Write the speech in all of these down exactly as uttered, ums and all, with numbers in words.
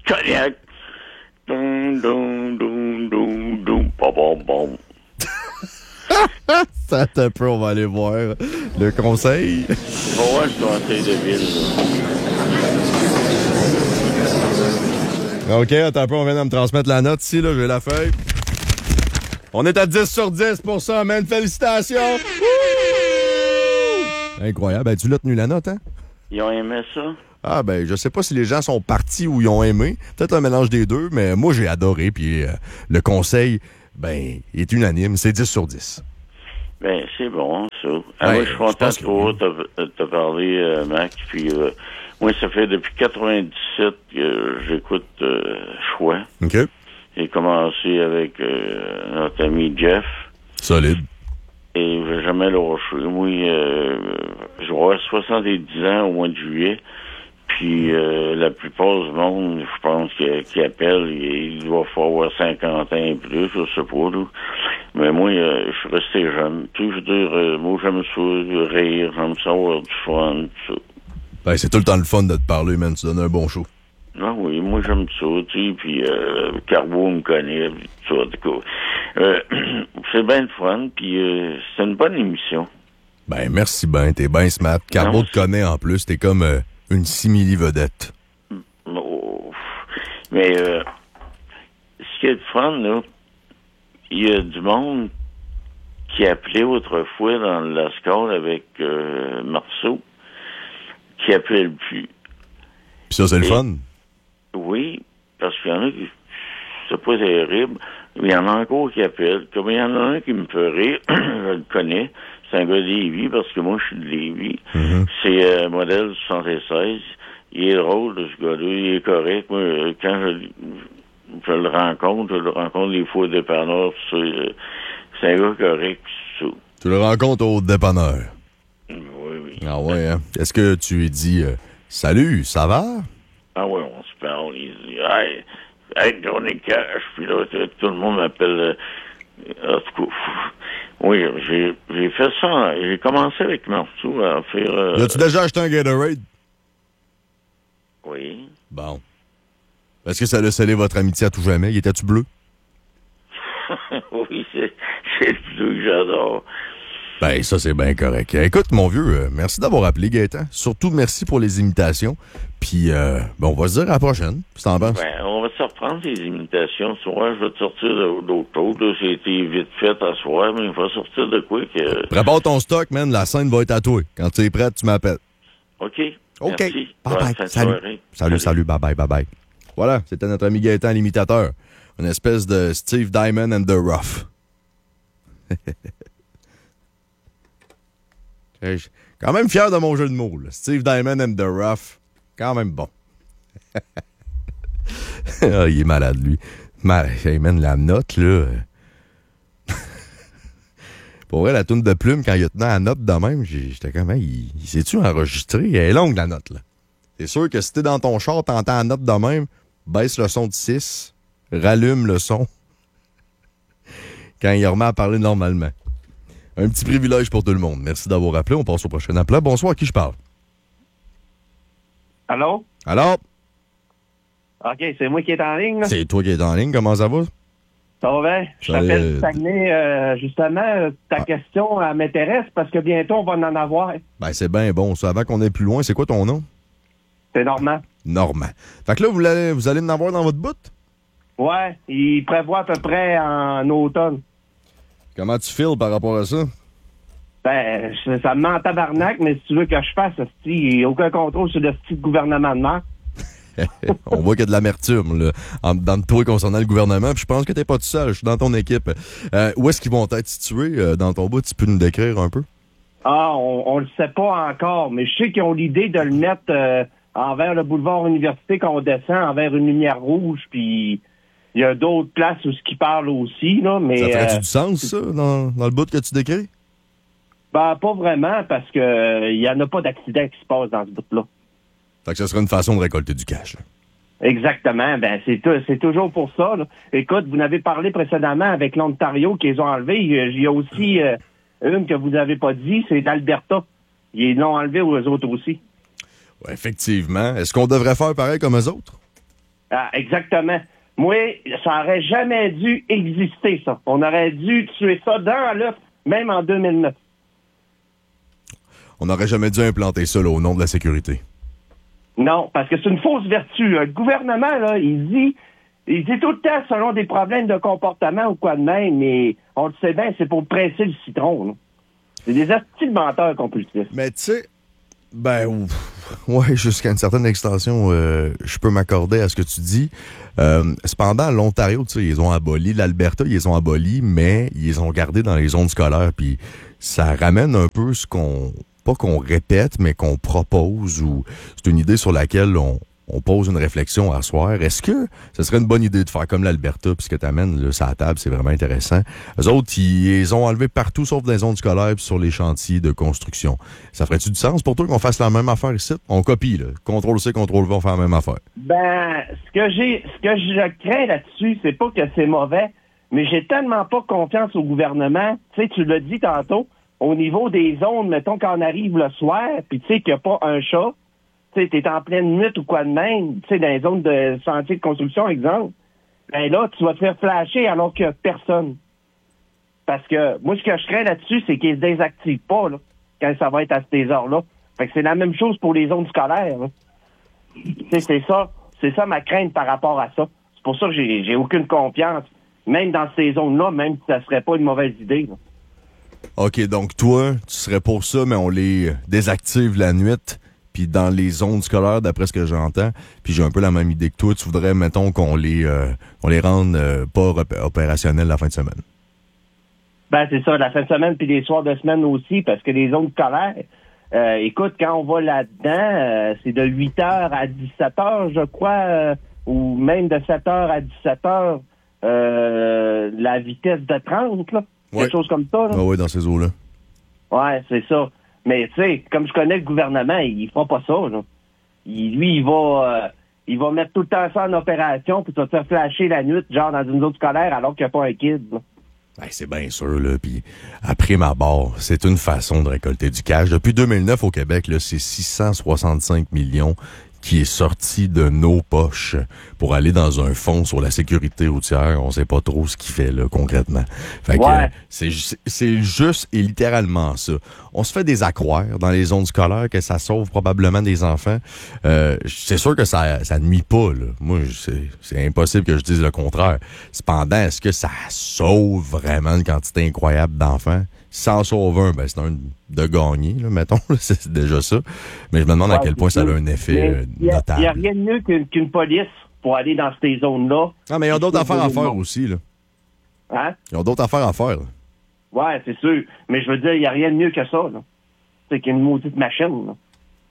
cognac. Dum, dum, dum, dum, dum, bom, bom, bon. Ça un peu, on va aller voir le conseil. On va voir ce conseil de ville. Là. OK, attends un peu, on vient de me transmettre la note ici, là, j'ai la feuille. On est à dix sur dix pour ça, man. Félicitations! Wouh! Incroyable. Ben, tu l'as tenu la note, hein? Ils ont aimé ça? Ah, ben, je sais pas si les gens sont partis ou ils ont aimé. Peut-être un mélange des deux, mais moi, j'ai adoré. Puis euh, le conseil, ben, est unanime. C'est dix sur dix. Ben, c'est bon, ça. Ah, ouais, moi, je suis content de pouvoir que... te, te parler, euh, Mac. Puis, euh, moi, ça fait depuis quatre-vingt-dix-sept que j'écoute euh, Choix. OK. J'ai commencé avec euh, notre ami Jeff. Solide. Et je vais jamais lâché. Moi, euh, je vais avoir soixante-dix ans au mois de juillet. Puis euh, la plupart du monde, je pense, qui, qui appelle, il, il doit falloir avoir cinquante ans et plus, je sais pas, là. Mais moi, euh, je suis resté jeune. Tu sais, je veux dire, euh, moi, j'aime ça, rire, j'aime ça avoir du fun, tout ça. Ben, c'est tout le temps le fun de te parler, man. Tu donnes un bon show. Ah oui, moi, j'aime ça, tu sais, puis euh, Carbo me connaît, puis tout ça, en tout cas. Euh, c'est bien le fun, puis euh, c'est une bonne émission. Ben, merci ben, t'es bien smart. Carbo te connaît en plus, t'es comme euh, une simili-vedette. Oh. Mais euh, ce qui est le fun, là, il y a du monde qui appelait autrefois dans le Lascaux avec euh, Marceau, qui appelle plus. Puis ça, c'est le Et, fun? Oui, parce qu'il y en a qui, c'est pas terrible, mais il y en a encore qui appellent. Comme il y en a un qui me fait rire, je le connais, c'est un gars de Lévis, parce que moi, je suis de Lévis. Mm-hmm. C'est euh, modèle soixante-seize. Il est drôle, ce gars-là, il est correct. Moi, quand je, je le rencontre, je le rencontre des fois au dépanneur, c'est, c'est un gars correct, c'est ça. Tu le rencontres au dépanneur? Oui, oui. Ah ouais, hein? Est-ce que tu lui dis euh, « Salut, ça va? » Ah oui, on se parle. Il dit, hey, hey, Johnny Cash. Puis là, tout le monde m'appelle. Euh, en tout cas, oui, j'ai, j'ai fait ça. J'ai commencé avec Marceau à faire. Euh, As-tu déjà acheté un Gatorade? Oui. Bon. Est-ce que ça a scellé votre amitié à tout jamais? Il était-tu bleu? Oui, c'est, c'est le bleu que j'adore. Ben, ça, c'est bien correct. Écoute, mon vieux, euh, merci d'avoir appelé, Gaëtan. Surtout, merci pour les imitations. Puis, euh, ben, on va se dire à la prochaine. Si t'en penses? Ben, on va se reprendre les imitations. Ce soir, je vais te sortir d'autres choses. Là, c'était vite fait à soir, mais il va sortir de quoi que... Prépare ton stock, man. La scène va être à toi. Quand tu es prêt, tu m'appelles. OK. OK. Merci. Bye bye. Salut. salut. Salut, salut. Bye bye, bye bye. Voilà, c'était notre ami Gaëtan, l'imitateur. Une espèce de Steve Diamond and the Rough. Je suis quand même fier de mon jeu de mots, là. Steve Diamond and the Rough. Quand même bon. Ah, il est malade, lui. Mal... Hey, man, la note, là. Pour vrai, la toune de Plume, quand il a tenu la note de même, j'étais comme, hey, il, il s'est-tu enregistré? Elle est longue, la note, là. C'est sûr que si t'es dans ton char, t'entends la note de même, baisse le son de six, rallume le son. Quand il remet à parler normalement. Un petit privilège pour tout le monde. Merci d'avoir appelé. On passe au prochain appel. Bonsoir, à qui je parle? Allô? Allô? OK, c'est moi qui est en ligne, là. C'est toi qui es en ligne. Comment ça va? Ça va bien? Je t'appelle Saguenay. Euh, justement, ta ah. question, elle m'intéresse parce que bientôt, on va en avoir. Ben, c'est bien bon. Ça, avant qu'on aille plus loin, c'est quoi ton nom? C'est Normand. Normand. Fait que là, vous allez, vous allez en avoir dans votre bout? Ouais, il prévoit à peu près en automne. Comment tu files par rapport à ça? Ben, ça me met en tabarnak, mais si tu veux que je fasse, il n'y a aucun contrôle sur le petit gouvernement de mer. On voit qu'il y a de l'amertume là, en, dans toi concernant le gouvernement, puis je pense que t'es pas tout seul, je suis dans ton équipe. Euh, où est-ce qu'ils vont être situés euh, dans ton bout? Tu peux nous décrire un peu? Ah, on, on le sait pas encore, mais je sais qu'ils ont l'idée de le mettre euh, envers le boulevard Université quand on descend, envers une lumière rouge, puis il y a d'autres places où ce qui parle aussi, là, mais... Ça ferait-tu euh, du sens, ça, dans, dans le bout que tu décris? Ben, pas vraiment, parce que il euh, y en a pas d'accident qui se passe dans ce bout-là. Fait que ce serait une façon de récolter du cash, là. Exactement. Ben, c'est, c'est toujours pour ça, là. Écoute, vous n'avez parlé précédemment avec l'Ontario qu'ils ont enlevé. Il y a aussi euh, une que vous n'avez pas dit, c'est d'Alberta. Ils l'ont enlevé aux autres aussi. Ouais, effectivement. Est-ce qu'on devrait faire pareil comme eux autres? Ah, exactement. Moi, ça aurait jamais dû exister, ça. On aurait dû tuer ça dans l'œuf, même en deux mille neuf. On n'aurait jamais dû implanter ça là, au nom de la sécurité. Non, parce que c'est une fausse vertu. Le gouvernement, là, il dit, il dit tout le temps selon des problèmes de comportement ou quoi de même, mais on le sait bien, c'est pour presser le citron. Là. C'est des astuces de menteurs compulsifs. Mais tu sais, ben, ouf, ouais, jusqu'à une certaine extension, euh, je peux m'accorder à ce que tu dis. Euh, cependant, l'Ontario, tu sais, ils ont aboli. L'Alberta, ils ont aboli, mais ils ont gardé dans les zones scolaires. Puis ça ramène un peu ce qu'on, pas qu'on répète, mais qu'on propose, ou c'est une idée sur laquelle on, on pose une réflexion à soir. Est-ce que ce serait une bonne idée de faire comme l'Alberta, puis ce que tu amènes là, sur la table, c'est vraiment intéressant. Eux autres, ils, ils ont enlevé partout, sauf dans les zones scolaires, puis sur les chantiers de construction. Ça ferait-tu du sens pour toi qu'on fasse la même affaire ici? On copie, là. Contrôle C, contrôle V, on fait la même affaire. Ben, ce que j'ai, ce que je crains là-dessus, c'est pas que c'est mauvais, mais j'ai tellement pas confiance au gouvernement. Tu sais, tu l'as dit tantôt, au niveau des zones, mettons, quand on arrive le soir, puis tu sais qu'il n'y a pas un chat, tu sais, t'es en pleine nuit ou quoi de même, tu sais, dans les zones de chantier de construction, exemple, ben là, tu vas te faire flasher alors qu'il n'y a personne. Parce que, moi, ce que je crains là-dessus, c'est qu'ils se désactivent pas, là, quand ça va être à ces heures-là. Fait que c'est la même chose pour les zones scolaires, là. Tu sais, c'est ça, c'est ça ma crainte par rapport à ça. C'est pour ça que j'ai, j'ai aucune confiance, même dans ces zones-là, même si ça serait pas une mauvaise idée, là. OK, donc toi, tu serais pour ça, mais on les désactive la nuit, puis dans les zones scolaires, d'après ce que j'entends, puis j'ai un peu la même idée que toi, tu voudrais, mettons, qu'on les euh, on les rende euh, pas op- opérationnels la fin de semaine. Ben, c'est ça, la fin de semaine, puis les soirs de semaine aussi, parce que les zones scolaires, euh, écoute, quand on va là-dedans, euh, c'est de huit heures à dix-sept heures, je crois, euh, ou même de sept heures à dix-sept heures, euh, la vitesse de trente, là. Ouais. Quelque chose comme ça, là. Ah oui, dans ces eaux-là. Ouais, c'est ça. Mais, tu sais, comme je connais le gouvernement, il fera pas ça, là. Il, lui, il va, euh, il va mettre tout le temps ça en opération, puis tu vas te faire flasher la nuit, genre dans une zone scolaire, alors qu'il n'y a pas un kid, là. Ben, c'est bien sûr, là. Puis après ma barre, c'est une façon de récolter du cash. Depuis deux mille neuf, au Québec, là, c'est six cent soixante-cinq millions qui est sorti de nos poches pour aller dans un fonds sur la sécurité routière. On sait pas trop ce qu'il fait, là, concrètement. Fait que, Ouais. euh, c'est, ju- c'est juste et littéralement ça. On se fait des accroires dans les zones scolaires que ça sauve probablement des enfants. Euh, c'est sûr que ça, ça nuit pas, là. Moi, c'est, c'est impossible que je dise le contraire. Cependant, est-ce que ça sauve vraiment une quantité incroyable d'enfants? Si ça en sauve un, ben, c'est un de gagner, là, mettons, là, c'est déjà ça. Mais je me demande à Ouais, quel point ça a un effet euh, Il n'y a, notable. y a rien de mieux qu'une, qu'une police pour aller dans ces zones-là. Ah, mais ils ont d'autres affaires à faire aussi, là. Hein? Ils ont d'autres affaires à faire, là. Ouais, c'est sûr. Mais je veux dire, il n'y a rien de mieux que ça, là. C'est qu'une maudite machine, là.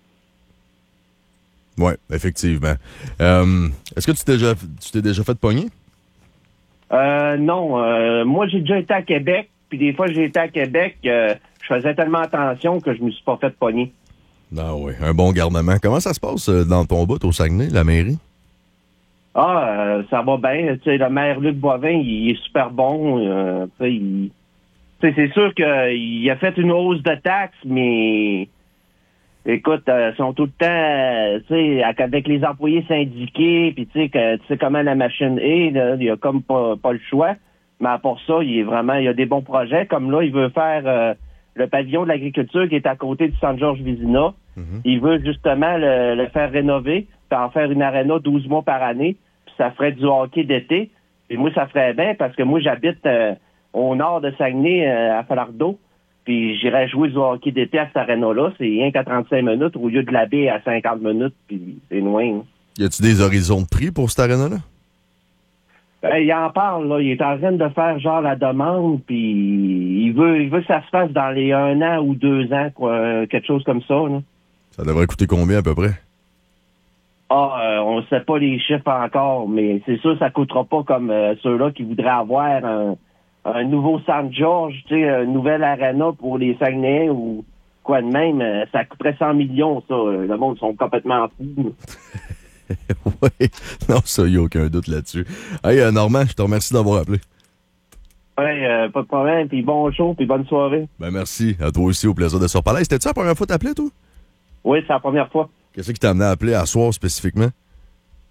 Oui, effectivement. Euh, est-ce que tu t'es déjà, tu t'es déjà fait pogner? Euh, non. Euh, moi, j'ai déjà été à Québec, puis des fois, j'ai été à Québec, euh, je faisais tellement attention que je me suis pas fait pogner. Ah oui, un bon garnement. Comment ça se passe euh, dans ton bout au Saguenay, la mairie? Ah, euh, ça va bien. Tu sais, le maire Luc Boivin, il, il est super bon. Euh, tu sais, il- tu sais, c'est sûr qu'il a fait une hausse de taxes, mais écoute, euh, ils sont tout le temps, euh, tu sais, avec les employés syndiqués, puis tu sais, que tu sais comment la machine est, là, il y a comme pas, pas le choix. Mais à part ça, il est vraiment, il y a des bons projets. Comme là, il veut faire euh, le pavillon de l'agriculture qui est à côté du Centre Georges Vézina. Mm-hmm. Il veut justement le, le faire rénover, puis en faire une aréna douze mois par année, puis ça ferait du hockey d'été. Et moi, ça ferait bien parce que moi, j'habite euh, au nord de Saguenay, euh, à Falardeau, puis j'irais jouer du hockey d'été à cette aréna-là. C'est rien qu'à trente-cinq minutes au lieu de la baie à cinquante minutes, puis c'est loin. Hein. Y a-tu des horizons de prix pour cette aréna-là? Ben, il en parle, là. Il est en train de faire genre la demande, puis il veut, il veut que ça se fasse dans les un an ou deux ans, quoi, quelque chose comme ça, là. Ça devrait coûter combien à peu près? Ah, euh, on ne sait pas les chiffres encore, mais c'est sûr que ça coûtera pas comme euh, ceux-là qui voudraient avoir un, un nouveau Centre Georges, tu sais, une nouvelle arena pour les Saguenayens ou quoi de même. Euh, ça coûterait cent millions, ça. Le monde sont complètement fous. Oui, non, ça, y a aucun doute là-dessus. Hey, euh, Normand, je te remercie d'avoir appelé. Ouais, euh, pas de problème, puis bon show, puis bonne soirée. Ben merci, à toi aussi, au plaisir de se reparler. C'était-tu la première fois que t'appelais, toi? Oui, c'est la première fois. Qu'est-ce qui t'a amené à appeler à soir spécifiquement?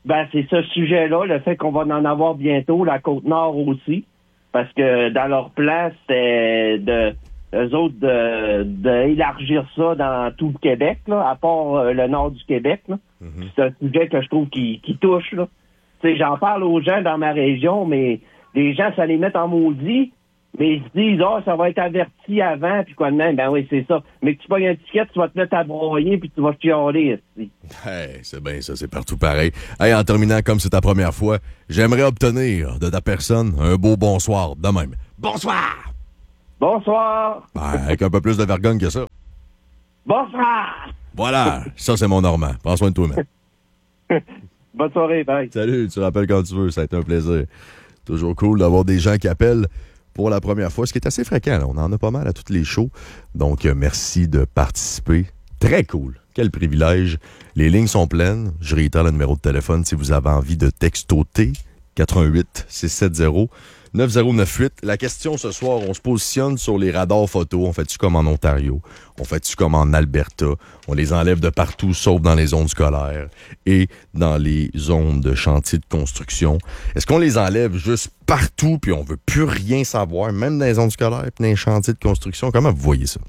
Ben, c'est ce sujet-là, le fait qu'on va en avoir bientôt, la Côte-Nord aussi, parce que dans leur plan, c'était de eux autres de, de élargir ça dans tout le Québec, là, à part euh, le nord du Québec. Là. Mm-hmm. C'est un sujet que je trouve qui, qui touche. Là. T'sais, j'en parle aux gens dans ma région, mais les gens, ça les met en maudit. Mais ils se disent, ah, oh, ça va être averti avant, puis quoi de même. Ben oui, c'est ça. Mais que tu pognes un ticket, tu vas te mettre à broyer, puis tu vas chialer. Hey, c'est bien ça, c'est partout pareil. Hey, en terminant, comme c'est ta première fois, j'aimerais obtenir de ta personne un beau bonsoir de même. Bonsoir! Bonsoir! Ben, avec un peu plus de vergogne que ça. Bonsoir! Voilà, ça c'est mon Normand. Prends soin de toi-même. Bonne soirée, bye. Salut, tu rappelles quand tu veux, ça a été un plaisir. Toujours cool d'avoir des gens qui appellent pour la première fois, ce qui est assez fréquent. Là. On en a pas mal à toutes les shows. Donc, euh, merci de participer. Très cool. Quel privilège. Les lignes sont pleines. Je réitère le numéro de téléphone si vous avez envie de textoter. quatre un huit six sept zéro neuf zéro neuf huit. La question ce soir, on se positionne sur les radars photo. On fait-tu comme en Ontario? On fait-tu comme en Alberta? On les enlève de partout, sauf dans les zones scolaires et dans les zones de chantier de construction. Est-ce qu'on les enlève juste partout puis on veut plus rien savoir, même dans les zones scolaires et dans les chantiers de construction? Comment vous voyez ça?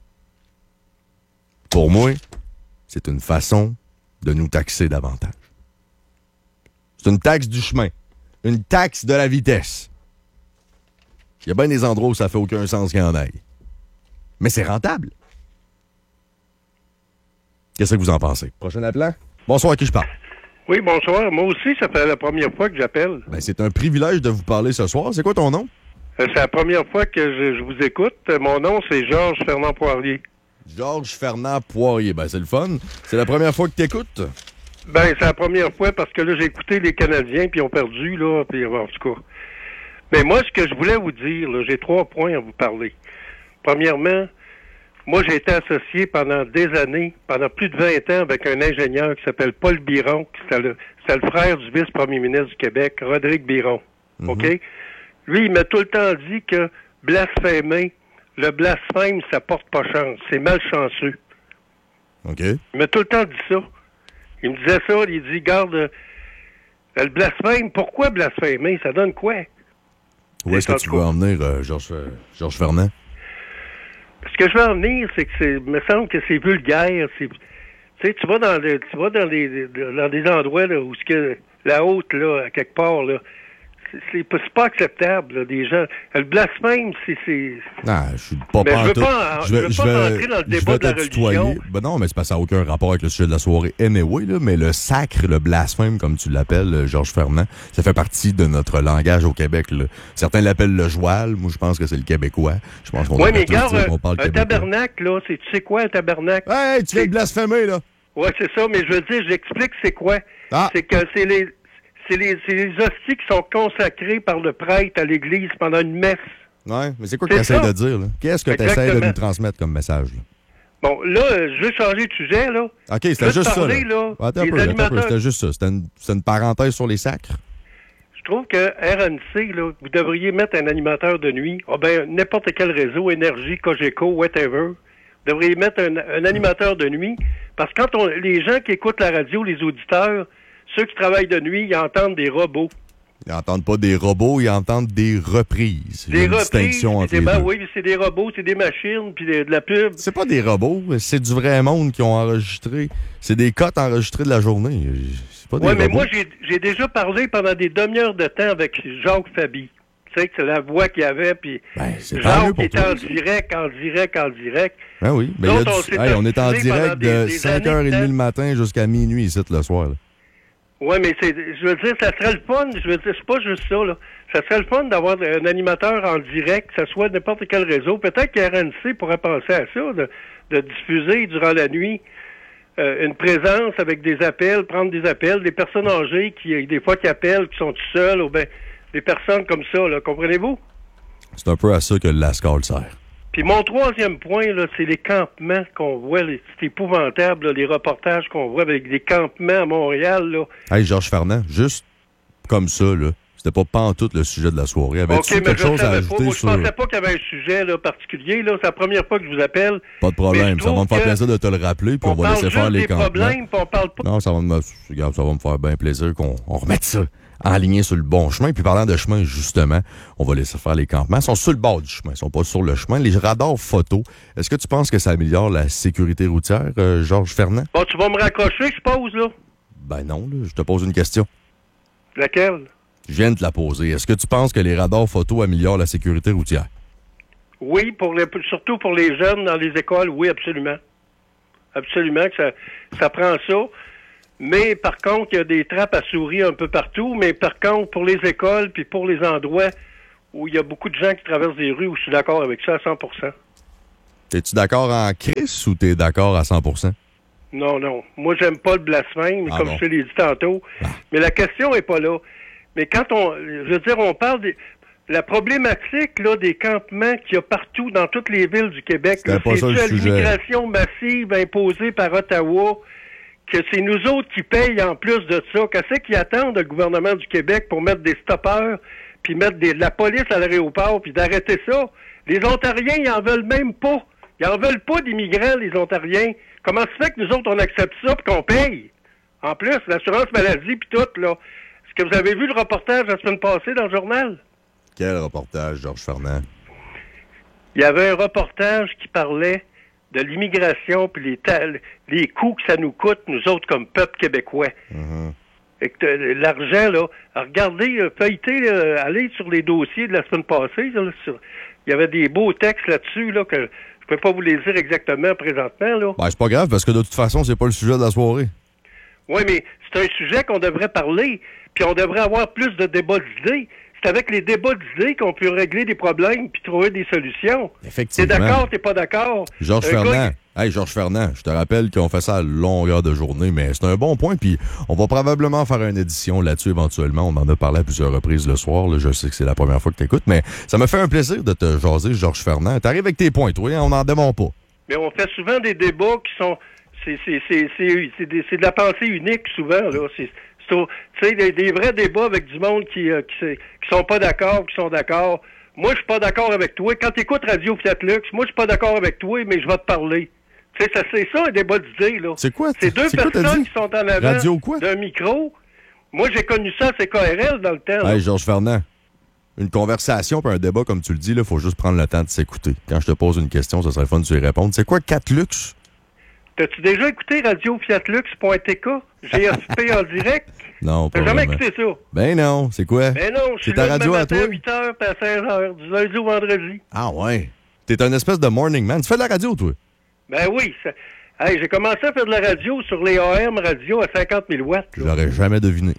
Pour moi, c'est une façon de nous taxer davantage. C'est une taxe du chemin. Une taxe de la vitesse. Il y a bien des endroits où ça fait aucun sens qu'il y en aille. Mais c'est rentable. Qu'est-ce que vous en pensez? Prochain appelant? Bonsoir, à qui je parle? Oui, bonsoir. Moi aussi, ça fait la première fois que j'appelle. Ben, c'est un privilège de vous parler ce soir. C'est quoi ton nom? Euh, c'est la première fois que je, je vous écoute. Mon nom, c'est Georges Fernand Poirier. Georges Fernand Poirier. Ben, c'est le fun. C'est la première fois que tu écoutes? Ben, c'est la première fois parce que là, j'ai écouté les Canadiens, puis ils ont perdu, là, puis en tout cas. Mais moi, ce que je voulais vous dire, là, j'ai trois points à vous parler. Premièrement, moi, j'ai été associé pendant des années, pendant plus de vingt ans, avec un ingénieur qui s'appelle Paul Biron, qui c'était le, c'était le frère du vice-premier ministre du Québec, Rodrigue Biron. Mm-hmm. OK? Lui, il m'a tout le temps dit que blasphémer, le blasphème, ça porte pas chance. C'est malchanceux. OK. Il m'a tout le temps dit ça. Il me disait ça, il dit, garde, euh, le blasphème, pourquoi blasphémer? Ça donne quoi? Où est-ce que tu veux en venir, euh, Georges, euh, Georges Fernand? Ce que je veux en venir, c'est que c'est, il me semble que c'est vulgaire. C'est, tu sais, tu vas dans, le, tu vas dans, les, dans des endroits là, où ce que la haute, là, à quelque part, là, c'est, c'est, c'est pas acceptable, là, des gens. Le blasphème, c'est... c'est... Non, je suis pas mais pas je veux tout. pas, je veux, je veux pas rentrer dans le débat de la religion. Ben non, mais c'est parce que ça n'a aucun rapport avec le sujet de la soirée anyway, là, mais le sacre, le blasphème, comme tu l'appelles, Georges Fernand, ça fait partie de notre langage au Québec. Là. Certains l'appellent le joual, moi je pense que c'est le québécois. Je pense qu'on ouais, mais regarde, un, qu'on parle un tabernacle, là, c'est, tu sais quoi un tabernacle? Hey, tu viens de blasphémer, là! Ouais, c'est ça, mais je veux dire, j'explique c'est quoi. Ah. C'est que c'est les... C'est les, c'est les hosties qui sont consacrées par le prêtre à l'Église pendant une messe. Oui, mais c'est quoi que tu essaies de dire, là? Qu'est-ce que tu essaies de nous transmettre comme message, là? Bon, là, je veux changer de sujet, là. OK, c'était juste parler, ça, là. là. Attends un peu, attends un peu, c'était juste ça. C'était une, c'était une parenthèse sur les sacres. Je trouve que R N C, là, vous devriez mettre un animateur de nuit. Ah ben, n'importe quel réseau, Énergie, Cogeco, whatever. Vous devriez mettre un, un animateur de nuit. Parce que quand on, les gens qui écoutent la radio, les auditeurs, ceux qui travaillent de nuit, ils entendent des robots. Ils n'entendent pas des robots, ils entendent des reprises. Des une reprises, distinction entre des, les ben, deux. oui, c'est des robots, c'est des machines, puis de, de la pub. C'est pas des robots, c'est du vrai monde qui ont enregistré. C'est des cotes enregistrées de la journée. C'est pas des ouais, robots. mais moi, j'ai, j'ai déjà parlé pendant des demi-heures de temps avec Jacques Fabi. Tu sais que c'est la voix qu'il y avait, puis ben, c'est Jacques qui était en direct, en direct, en direct. Ben oui, ben, D'autres, y a on du... s'est hey, on est en obstinés direct pendant des- de des cinq heures trente années, le matin jusqu'à minuit ici le soir. Là. Oui, mais c'est, je veux dire, ça serait le fun, je veux dire, c'est pas juste ça, là. Ça serait le fun d'avoir un animateur en direct, que ce soit n'importe quel réseau. Peut-être que R N C pourrait penser à ça, de, de diffuser durant la nuit euh, une présence avec des appels, prendre des appels, des personnes âgées qui, des fois, qui appellent, qui sont tout seuls, ou bien des personnes comme ça, là, comprenez-vous? C'est un peu à ça que le LASCAL sert. Puis mon troisième point, là, c'est les campements qu'on voit, les, c'est épouvantable, là, les reportages qu'on voit avec des campements à Montréal, là. Hey, Georges Fernand, juste comme ça, là, C'était pas pantoute le sujet de la soirée. Avais-tu OK, mais quelque je ne chose à savais ajouter pas. Moi, sur... je pensais pas qu'il y avait un sujet là, particulier. Là. C'est la première fois que je vous appelle. Pas de problème. Ça va me faire plaisir de te le rappeler, puis on, on va laisser faire les campements. On parle juste des problèmes, puis on parle pas... Non, ça va, me... Regarde, ça va me faire bien plaisir qu'on on remette ça enligné sur le bon chemin. Puis parlant de chemin, justement, on va laisser faire les campements. Ils sont sur le bord du chemin, ils sont pas sur le chemin. Les radars photo, est-ce que tu penses que ça améliore la sécurité routière, euh, Georges Fernand? Bon, tu vas me raccrocher, je suppose, là? Ben non, là, je te pose une question. Laquelle? Je viens de te la poser. Est-ce que tu penses que les radars photo améliorent la sécurité routière? Oui, pour les, surtout pour les jeunes dans les écoles, oui, absolument. Absolument, que ça, ça prend ça. Mais par contre, il y a des trappes à souris un peu partout. Mais par contre, pour les écoles puis pour les endroits où il y a beaucoup de gens qui traversent des rues, où je suis d'accord avec ça à cent pour cent. Es-tu d'accord en crise ou t'es d'accord à cent pour cent? Non, non. Moi, j'aime pas le blasphème, ah comme bon? je te l'ai dit tantôt. Ah. Mais la question est pas là. Mais quand on... Je veux dire, on parle des... La problématique là, des campements qu'il y a partout dans toutes les villes du Québec, là, c'est dû à l'immigration massive imposée par Ottawa, que c'est nous autres qui payent en plus de ça. Qu'est-ce qu'ils attendent le gouvernement du Québec pour mettre des stoppeurs, puis mettre des, de la police à l'aéroport, puis d'arrêter ça? Les Ontariens, ils en veulent même pas. Ils en veulent pas d'immigrants, les Ontariens. Comment se fait que nous autres, on accepte ça puis qu'on paye? En plus, l'assurance maladie puis tout, là. Est-ce que vous avez vu le reportage la semaine passée dans le journal? Quel reportage, Georges Fernand? Il y avait un reportage qui parlait de l'immigration puis les, ta- les coûts que ça nous coûte, nous autres, comme peuple québécois. Mm-hmm. Et que euh, l'argent, là, regardez, euh, feuilletez, là, allez sur les dossiers de la semaine passée, là, sur, il y avait des beaux textes là-dessus, là, que je peux pas vous les dire exactement présentement, là. Ben, c'est pas grave, parce que de toute façon, c'est pas le sujet de la soirée. Oui, mais c'est un sujet qu'on devrait parler, puis on devrait avoir plus de débats d'idées. C'est avec les débats d'idées qu'on peut régler des problèmes puis trouver des solutions. Effectivement. T'es d'accord, t'es pas d'accord? Georges Un Fernand, gars... hey, Georges Fernand, je te rappelle qu'on fait ça à longueur de journée, mais c'est un bon point, puis on va probablement faire une édition là-dessus éventuellement. On en a parlé à plusieurs reprises le soir, là. Je sais que c'est la première fois que t'écoutes, mais ça me fait un plaisir de te jaser, Georges Fernand. T'arrives avec tes points, toi, on n'en démonte pas. Mais on fait souvent des débats qui sont... C'est, c'est, c'est, c'est, c'est, des, c'est de la pensée unique, souvent, là. C'est... Tu sais, des, des vrais débats avec du monde qui, euh, qui, qui sont pas d'accord, qui sont d'accord. Moi, je suis pas d'accord avec toi. Quand tu écoutes Radio Fiat Lux, moi, je suis pas d'accord avec toi, mais je vais te parler. Tu sais, ça, c'est ça, un débat d'idées, là. C'est quoi? C'est deux c'est quoi, personnes qui sont en avant Radio quoi? d'un micro. Moi, j'ai connu ça à C K R L dans le temps. Hey, Georges Fernand, une conversation puis un débat, comme tu le dis, il faut juste prendre le temps de s'écouter. Quand je te pose une question, ça serait fun de tu y répondre. C'est quoi quatre luxe? T'as-tu déjà écouté radio fiat lux point t k? G S P en direct? Non, pas T'as jamais vraiment. écouté ça? Ben non, c'est quoi? Ben non, je suis ta là radio le à matin toi? à huit heures puis à seize heures, du lundi au vendredi. Ah ouais. T'es un espèce de morning man. Tu fais de la radio, toi? Ben oui. Ça... Hey, j'ai commencé à faire de la radio sur les A M radio à cinquante mille watts. Je l'aurais jamais deviné.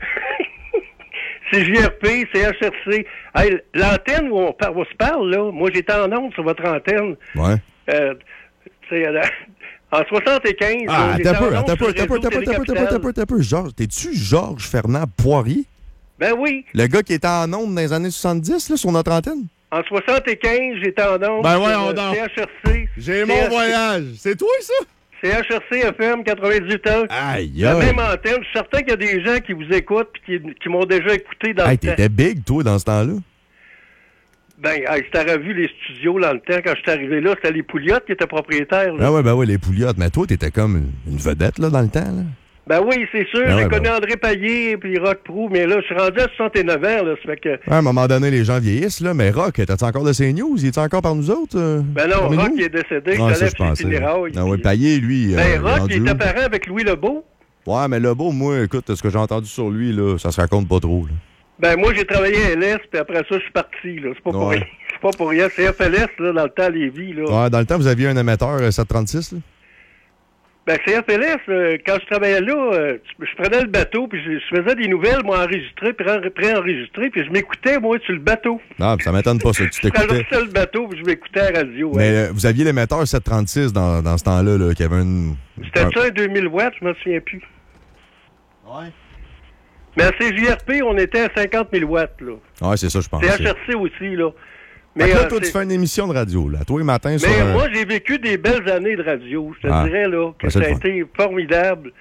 C'est J R P, c'est H R C. Hey, l'antenne où on, par... on se parle, là, moi j'étais en onde sur votre antenne. Ouais. Euh, tu sais, en soixante-quinze, ah, j'étais attends un peu, en onde attends un sur peu, le attends un peu, réseau attends un peu, attends un peu, attends un peu. Georges, t'es-tu Georges Fernand Poirier? Ben oui. Le gars qui était en onde dans les années soixante-dix, là, sur notre antenne? En soixante-quinze, j'étais en onde ben sur ouais, euh, on C H R C. J'ai mon voyage. C'est toi, ça? C H R C F M quatre-vingt-dix ans. Aïe, La aïe. même antenne. Je suis certain qu'il y a des gens qui vous écoutent et qui, qui m'ont déjà écouté dans Hey, le temps. t'étais big, toi, dans ce temps-là? Ben, hey, si t'aurais vu les studios dans le temps, quand je suis arrivé là, c'était les Pouliottes qui étaient propriétaires. Là. Ben ouais, ben ouais, les Pouliottes. Mais toi, t'étais comme une vedette, là, dans le temps, là. Ben oui, c'est sûr. Ben J'ai ouais, connu ben... André Payet et Rock Prou, mais là, je suis rendu à soixante-neuf ans, là. Ça fait que... Ouais, à un moment donné, les gens vieillissent, là. Mais Rock, t'as-tu encore de C News? Il est encore par nous autres? Euh, ben non, Rock, il est décédé. Ouais, je ça, lève je pensais. Funérailles. Non, ouais, Payet, lui. Ben, euh, Rock, il est était parent avec Louis Lebeau. Ouais, mais Lebeau, moi, écoute, ce que j'ai entendu sur lui, là, ça se raconte pas trop, là. Ben, moi, j'ai travaillé à L S, puis après ça, je suis parti, là. C'est pas pour Ouais. rien. C'est pas pour rien. C'est F L S, là, dans le temps, à Lévis, là. Ouais, dans le temps, vous aviez un émetteur euh, sept cent trente-six, là? Ben, C F L S, euh, quand je travaillais là, euh, je prenais le bateau, puis je, je faisais des nouvelles, moi, enregistrées, puis pré-enregistrées, puis je m'écoutais, moi, sur le bateau. Non, ça m'étonne pas, ça. Tu Je t'écoutais. traversais le bateau, puis je m'écoutais à la radio. Mais ouais. euh, vous aviez l'émetteur sept cent trente-six dans, dans ce temps-là, là, qui avait une... C'était un... ça, un deux mille watts, je me souviens plus. Ouais. Mais à C J R P, on était à cinquante mille watts, là. Ouais, c'est ça, je pense. C H R C aussi, là. Mais Mais là, euh, toi, tu c'est- fais une émission de radio, là, tous les matins sur Mais un... moi, j'ai vécu des belles années de radio. Je te Ah. dirais, là, que Ouais, c'est ça a le fun. été formidable.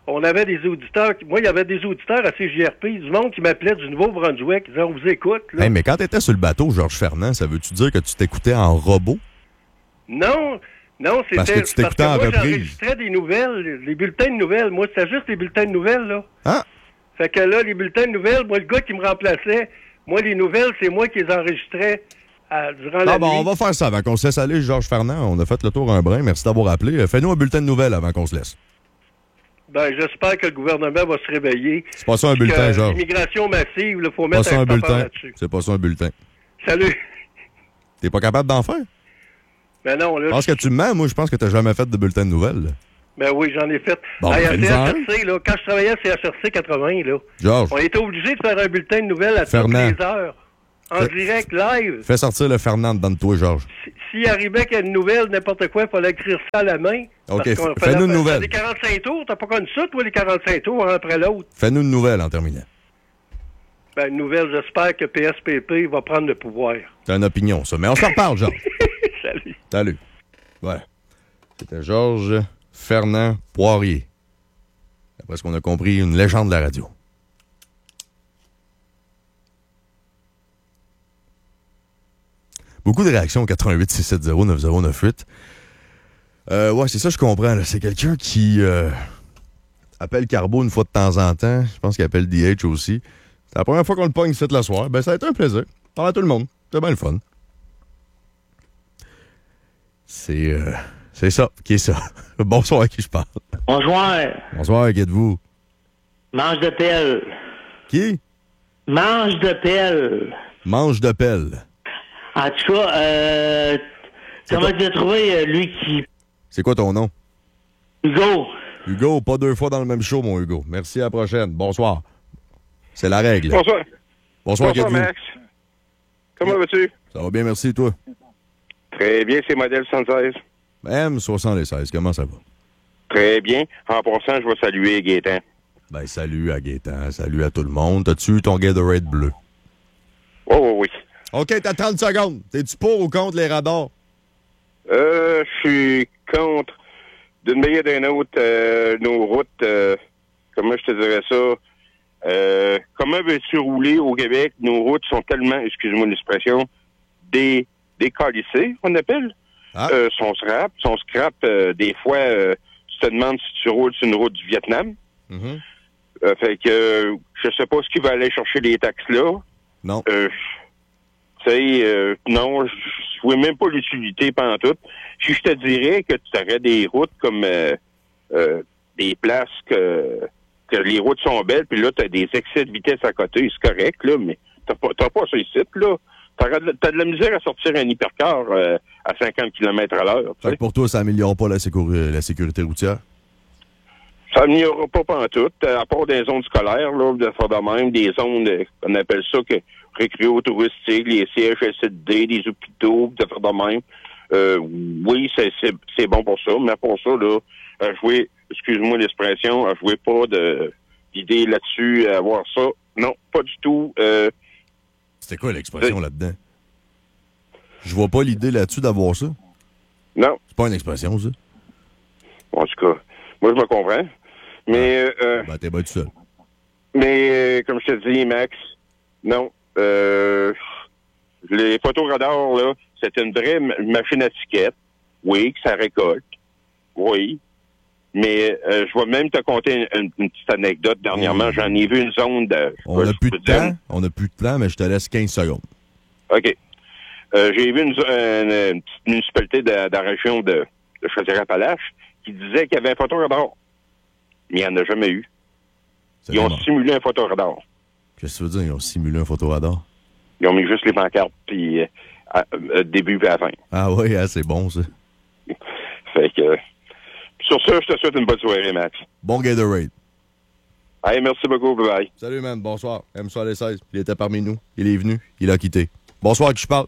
on avait des auditeurs. Moi, il y avait des auditeurs à C J R P, du monde qui m'appelait du Nouveau-Brunswick. Ils disaient, on vous écoute. Là. Hey, mais quand tu étais sur le bateau, Georges Fernand, ça veut-tu dire que tu t'écoutais en robot? Non, non, c'était parce que tu t'écoutais en moi, reprise. J'enregistrais des nouvelles, les bulletins de nouvelles. Moi, c'était juste les bulletins de nouvelles, là. Ah! Fait que là, les bulletins de nouvelles, moi, le gars qui me remplaçait, moi, les nouvelles, c'est moi qui les enregistrais à, durant Ah la bon, nuit. on va faire ça avant qu'on se laisse aller, Georges Fernand. On a fait le tour un brin. Merci d'avoir appelé. Fais-nous un bulletin de nouvelles avant qu'on se laisse. Ben, j'espère que le gouvernement va se réveiller. C'est pas ça un bulletin, Georges. L'immigration massive, il faut C'est pas mettre ça un un bulletin. là-dessus. C'est pas ça un bulletin. Salut. T'es pas capable d'en faire? Ben non, là. Je pense que tu me mens. Moi, je pense que t'as jamais fait de bulletin de nouvelles. Là. Ben oui, j'en ai fait. Bon, hey, à fais-nous C en H R C, là, quand je travaillais à C H R C quatre-vingts, là, Georges, on était obligé de faire un bulletin de nouvelles à Fernand. toutes les heures. En Fait- direct, live. fais sortir le Fernand dedans de toi, Georges. Si- S'il arrivait qu'il y a une nouvelle, n'importe quoi, il fallait écrire ça à la main. OK, Parce qu'on f- fallait fais-nous une faire- nouvelle. Les quarante-cinq tours, t'as pas connu ça, toi, les quarante-cinq tours, un après l'autre? Fais-nous une nouvelle en terminant. Ben, une nouvelle, j'espère que P S P P va prendre le pouvoir. T'as une opinion, ça. Mais on s'en reparle, Georges. Salut. Salut. Ouais. C'était Georges Fernand Poirier. D'après ce qu'on a compris, une légende de la radio. Beaucoup de réactions au quatre-vingt-huit six sept zéro neuf zéro neuf huit. Euh, ouais, c'est ça, je comprends. là. C'est quelqu'un qui euh, appelle Carbo une fois de temps en temps. Je pense qu'il appelle D H aussi. C'est la première fois qu'on le pogne ici le soir. Ben, ça a été un plaisir. Parle à tout le monde. C'était bien le fun. C'est euh, c'est ça. Qui est ça? Bonsoir, à qui je parle? Bonsoir. Bonsoir, qui êtes-vous? Mange de pelle. Qui? Mange de pelle. Mange de pelle. En tout cas, euh, C'est comment quoi? tu as trouvé euh, lui qui... C'est quoi ton nom? Hugo. Hugo, pas deux fois dans le même show, mon Hugo. Merci, à la prochaine. Bonsoir. C'est la règle. Bonsoir. Bonsoir, qui Bonsoir, êtes-vous? Max. Comment vas-tu? Ça va bien, merci, toi? Très bien, c'est modèle soixante-seize. M soixante-seize, comment ça va? Très bien. En passant, je vais saluer Gaétan. Ben, salut à Gaétan, salut à tout le monde. T'as-tu eu ton Gatorade bleu? Oh, oui, oui. OK, t'as trente secondes. T'es-tu pour ou contre les radars? Euh, je suis contre, d'une manière ou d'une autre, euh, nos routes, euh, comment je te dirais ça, euh, comment veux-tu rouler au Québec? Nos routes sont tellement, excuse-moi l'expression, des, décalissées, on appelle. Ah. Euh, sont scrap, sont scrap, euh, des fois, euh, tu te demandes si tu roules sur une route du Vietnam. Mhm. Euh, fait que, euh, je sais pas ce qui va aller chercher les taxes là. Non. Euh, tu sais, euh, non, je je vois même pas l'utilité pantoute. Si je te dirais que tu aurais des routes comme euh, euh, des places que, que les routes sont belles, puis là, tu as des excès de vitesse à côté, c'est correct, là, mais t'as pas, t'as pas ça ici, là. T'as de, t'as de la misère à sortir un hypercar euh, à cinquante kilomètres à l'heure. Fait que pour toi, ça améliore pas la, sécuri- la sécurité routière? Ça n'y aura pas pantoute, à part des zones scolaires, là, de faire de même, des zones, euh, on appelle ça que récréo-touristique, les C H S L D, des hôpitaux, de faire de même. Euh, oui, c'est, c'est, c'est bon pour ça, mais pour ça, là, à jouer, excuse-moi l'expression, à jouer pas de d'idée là-dessus, à avoir ça. Non, pas du tout. Euh, C'était quoi l'expression là-dedans? Je vois pas l'idée là-dessus d'avoir ça. non, C'est pas une expression, ça. en tout cas, moi, je me comprends. Mais, euh, Ben, t'es bien tout seul. mais euh, comme je te dis, Max, non. Euh, les photoradars, là, c'est une vraie ma- machine à tickets. Oui, que ça récolte. Oui. Mais euh, je vais même te conter une, une petite anecdote. Dernièrement, Oh. j'en ai vu une zone de... On je a plus peux de dire- temps. On a plus de temps, mais je te laisse quinze secondes. OK. Euh, j'ai vu une, zo- une, une petite municipalité de, de la région de, de Chaudière-Appalaches qui disait qu'il y avait un photoradar. Mais il n'y en a jamais eu. C'est Ils ont comment? simulé un photoradar. Qu'est-ce que tu veux dire? Ils ont simulé un photoradar? Ils ont mis juste les pancartes, puis euh, à- euh, début et à la fin. Ah oui, hein, c'est bon, ça. Fait que... euh, sur ça, je te souhaite une bonne soirée, Max. Bon Gatorade. Allez, merci beaucoup, bye-bye. Salut, man. Bonsoir. M soixante-seize. Il était parmi nous. Il est venu. Il a quitté. Bonsoir, à qui je parle?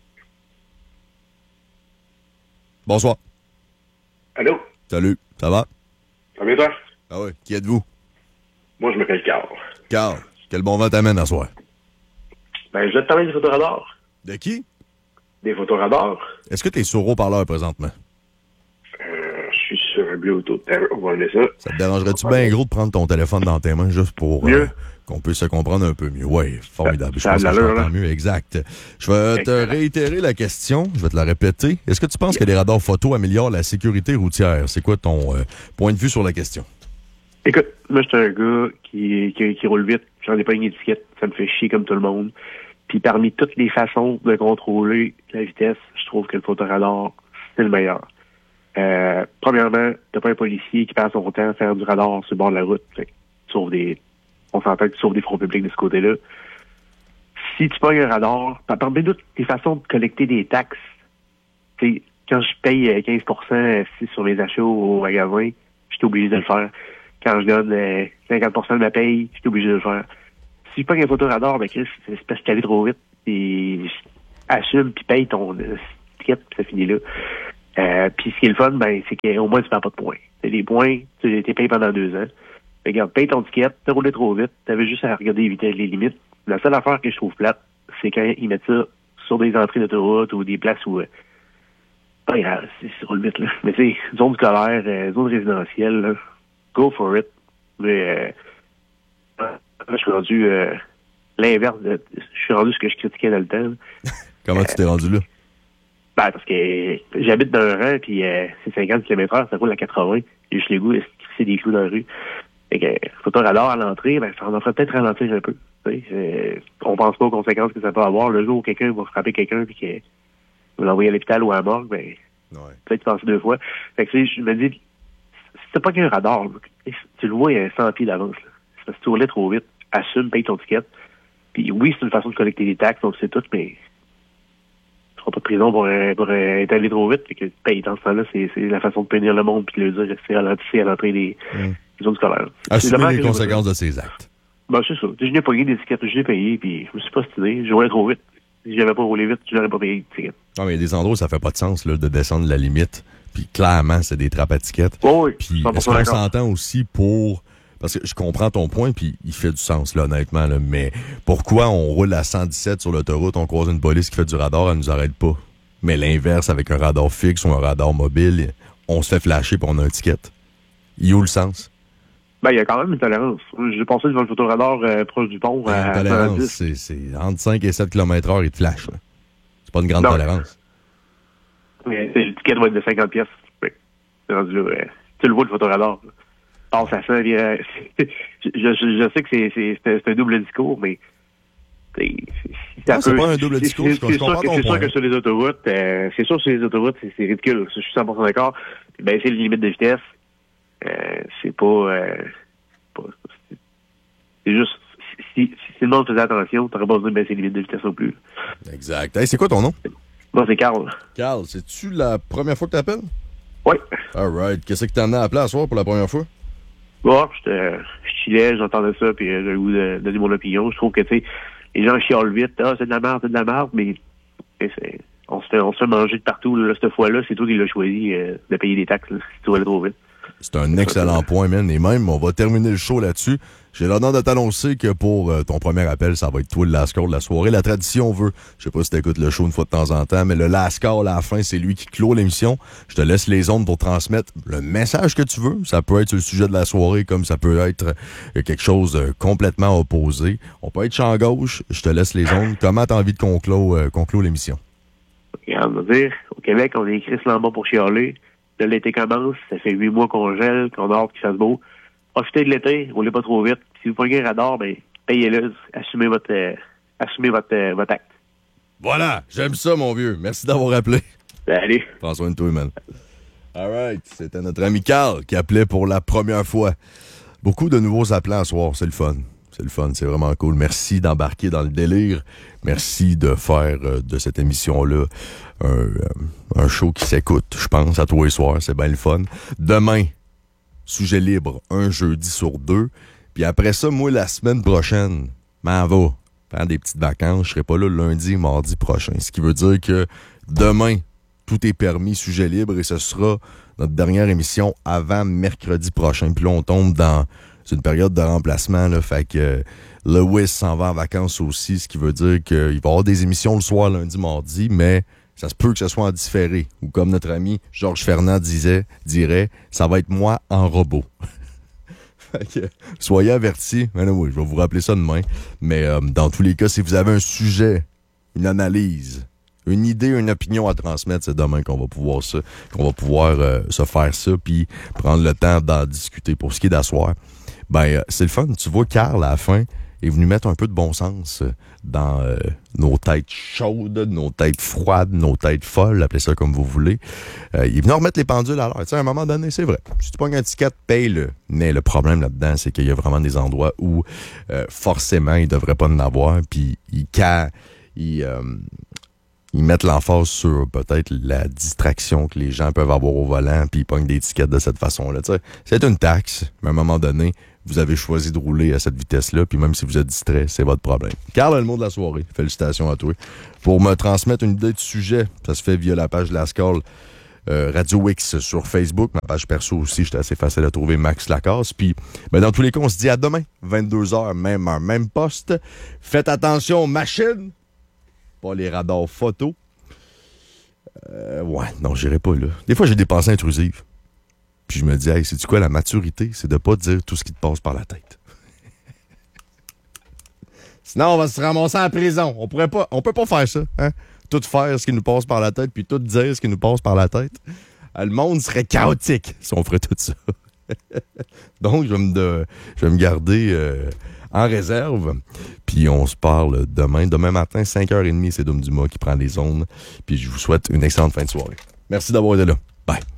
Bonsoir. Allô? Salut. Ça va? Ça va bien, toi? Ah oui. Qui êtes-vous? Moi, je m'appelle Carl. Carl. Quel bon vent t'amène à soir? Ben, je vais te parler des photoradars. De qui? Des photoradars? Est-ce que t'es sur haut-parleur présentement? Euh, je suis sur un Bluetooth. On va aimer ça. Ça te dérangerait-tu bien gros de prendre ton téléphone dans tes mains juste pour euh, qu'on puisse se comprendre un peu mieux? Oui, formidable. Ça, je ça pense que je l'allure, comprends mieux, exact. Je vais te réitérer la question, je vais te la répéter. Est-ce que tu penses que les radars photo améliorent la sécurité routière? C'est quoi ton euh, point de vue sur la question? Écoute, moi, je suis un gars qui, qui, qui roule vite. J'en ai pas une étiquette. Ça me fait chier comme tout le monde. Puis parmi toutes les façons de contrôler la vitesse, je trouve que le photoradar, c'est le meilleur. Euh, premièrement, t'as pas un policier qui passe son temps à faire du radar sur le bord de la route. Fait que tu sauves des, on s'entend que tu sauves des fronts publics de ce côté-là. Si tu pognes un radar, parmi toutes les façons de collecter des taxes, t'sais, quand je paye quinze pour cent sur mes achats au magasin, je suis obligé de le faire. Quand je donne euh, cinquante pour cent de ma paye, je suis obligé de le faire. Si je pogne un photoradar, ben Chris, c'est parce que t'allais trop vite. Et assume puis paye ton euh, ticket, puis ça finit là. Euh, puis ce qui est le fun, ben, c'est qu'au moins tu perds pas de points. C'est des points, tu t'es payé pendant deux ans. Regarde, paye ton ticket, t'as roulé trop vite, t'avais juste à regarder les vitesses, les limites. La seule affaire que je trouve plate, c'est quand ils mettent ça sur des entrées d'autoroute ou des places où... Euh, pas grave, c'est sur le vite, là. Mais tu sais, zone scolaire, euh, zone résidentielle, là, go for it. Mais euh, là, je suis rendu euh, l'inverse. De, je suis rendu ce que je critiquais dans le temps. Comment euh, tu t'es rendu là? Ben, parce que j'habite dans un rang, puis euh, c'est cinquante kilomètres heure, ça roule à quatre-vingts. J'ai juste les goûts de crisser des clous dans la rue. Fait que, photoradar à l'entrée, ben, ça en ferait peut-être ralentir un peu. Euh, on pense pas aux conséquences que ça peut avoir. Le jour où quelqu'un va frapper quelqu'un, puis qu'il va l'envoyer à l'hôpital ou à la morgue, ben, ouais. Peut-être penser deux fois. Fait que, tu sais, je me dis, si t'as pas qu'un radar, là, tu le vois, il y a cent pieds d'avance, là. C'est parce que tu roulais trop vite. Assume, paye ton ticket. Puis oui, c'est une façon de collecter des taxes, donc c'est tout, mais tu feras pas de prison pour, pour être allé trop vite. Fait que tu payes dans ce temps-là, c'est, c'est la façon de punir le monde puis de le dire rester ralenti à l'entrée des, mm. des zones scolaires. Assumer les conséquences de ses actes. Ben, c'est ça. Je n'ai pas payé des tickets, je l'ai payé, puis je me suis pas stylé. Je roulais trop vite. Si j'avais pas roulé vite, je n'aurais pas payé de ticket. Non, mais il y a des endroits où ça fait pas de sens là, de descendre la limite. Puis clairement, c'est des trappes à tickets. Oh oui, puis est-ce qu'on s'entend aussi pour... Parce que je comprends ton point, puis il fait du sens, là, honnêtement. Là, mais pourquoi on roule à cent dix-sept sur l'autoroute, on croise une police qui fait du radar, elle nous arrête pas? Mais l'inverse, avec un radar fixe ou un radar mobile, on se fait flasher puis on a un ticket. Il y a où le sens? Ben, il y a quand même une tolérance. J'ai passé devant le photoradar euh, proche du pont. À une tolérance, c'est, c'est entre cinq et sept kilomètres heure, il te flash. Là. C'est pas une grande non. tolérance. Mais le ticket doit être de cinquante pièces. C'est rendu là. Euh, tu le vois, le photoradar. Passe à ça. Euh, je, je, je sais que c'est, c'est, c'est, c'est un double discours, mais c'est, c'est, non, c'est pas un double discours. C'est, c'est, c'est, sûr, que, c'est sûr que sur les autoroutes, euh, c'est sûr que sur les autoroutes, c'est, c'est ridicule. Je suis cent pour cent d'accord. Ben, c'est les limites de vitesse. Euh, c'est pas, euh, pas c'est, c'est juste si, si, si le monde faisait attention, t'aurais pas besoin de baisser les limites de vitesse non plus. Exact. Hey, c'est quoi ton nom? Moi, c'est Carl. Carl, c'est-tu la première fois que t'appelles? Oui. All right. Qu'est-ce que t'as amené à appeler à soir pour la première fois? Bon, je chillais, j'entendais ça, puis j'ai le goût de, de donner mon opinion. Je trouve que, tu sais, les gens chialent vite. Ah, c'est de la merde, c'est de la merde, mais c'est, on se fait, on se fait manger de partout. Là, cette fois-là, c'est toi qui l'as choisi euh, de payer des taxes, là, si tu vas le trouver. C'est un excellent point, man. Et même, on va terminer le show là-dessus. J'ai l'honneur de t'annoncer que pour euh, ton premier appel, ça va être toi le last call de la soirée. La tradition veut, je sais pas si t'écoutes le show une fois de temps en temps, mais le last call à la fin, c'est lui qui clôt l'émission. Je te laisse les ondes pour transmettre le message que tu veux. Ça peut être sur le sujet de la soirée, comme ça peut être euh, quelque chose de complètement opposé. On peut être champ gauche. Je te laisse les ondes. Comment t'as envie de conclure, euh, conclure l'émission? Regarde, on va dire, au Québec, on est Chris Lambert pour chialer. Là, l'été commence, ça fait huit mois qu'on gèle, qu'on a hâte qu'il fasse beau. Profitez de l'été, roulez pas trop vite. Si vous prenez un radar, ben, payez-le, assumez votre, euh, assumez votre, euh, votre acte. Voilà, j'aime ça, mon vieux. Merci d'avoir appelé. Salut. Prends soin de toi, man. All right, c'était notre ami Carl qui appelait pour la première fois. Beaucoup de nouveaux appelants à soir, c'est le fun. C'est le fun, c'est vraiment cool. Merci d'embarquer dans le délire. Merci de faire euh, de cette émission-là un, euh, un show qui s'écoute, je pense, à tous les soirs. C'est bien le fun. Demain, sujet libre, un jeudi sur deux. Puis après ça, moi, la semaine prochaine, m'en va faire des petites vacances. Je serai pas là le lundi et mardi prochain. Ce qui veut dire que demain, tout est permis, sujet libre, et ce sera notre dernière émission avant mercredi prochain. Puis là, on tombe dans... C'est une période de remplacement, là, fait que euh, Lewis s'en va en vacances aussi, ce qui veut dire qu'il va y avoir des émissions le soir, lundi, mardi, mais ça se peut que ce soit en différé. Ou comme notre ami Georges Fernand disait, dirait, ça va être moi en robot. Fait que, soyez avertis. Mais non, oui, je vais vous rappeler ça demain. Mais euh, dans tous les cas, si vous avez un sujet, une analyse, une idée, une opinion à transmettre, c'est demain qu'on va pouvoir ça, qu'on va pouvoir euh, se faire ça, puis prendre le temps d'en discuter. Pour ce qui est d'asseoir, ben euh, c'est le fun. Tu vois, Carl, à la fin, est venu mettre un peu de bon sens dans euh, nos têtes chaudes, nos têtes froides, nos têtes folles, appelez ça comme vous voulez. Euh, il est venu remettre les pendules à l'heure. Tu sais, à un moment donné, c'est vrai. Si tu pognes un ticket, paye-le. Mais le problème là-dedans, c'est qu'il y a vraiment des endroits où euh, forcément, il ne devrait pas en avoir. Puis, il, quand il, euh, ils mettent l'emphase sur peut-être la distraction que les gens peuvent avoir au volant, puis ils pognent des tickets de cette façon-là. Tu sais, c'est une taxe, mais à un moment donné, vous avez choisi de rouler à cette vitesse-là, puis même si vous êtes distrait, c'est votre problème. Carl a le mot de la soirée. Félicitations à toi. Pour me transmettre une idée du sujet, ça se fait via la page de la Scole euh, Radio X sur Facebook. Ma page perso aussi, j'étais assez facile à trouver, Max Lacasse. Puis, ben, dans tous les cas, on se dit à demain, vingt-deux heures, même heure, même poste. Faites attention aux machines, pas les radars photos. Euh, ouais, non, j'irai pas là. Des fois, j'ai des pensées intrusives. Puis je me dis, hey, sais-tu quoi, la maturité, c'est de pas dire tout ce qui te passe par la tête. Sinon, on va se ramasser en prison. On pourrait pas, on peut pas faire ça, hein? Tout faire ce qui nous passe par la tête, puis tout dire ce qui nous passe par la tête. Le monde serait chaotique si on ferait tout ça. Donc, je vais me, de, je vais me garder euh, en réserve. Puis on se parle demain. Demain matin, cinq heures trente, c'est Dom Dumas qui prend les ondes. Puis je vous souhaite une excellente fin de soirée. Merci d'avoir été là. Bye.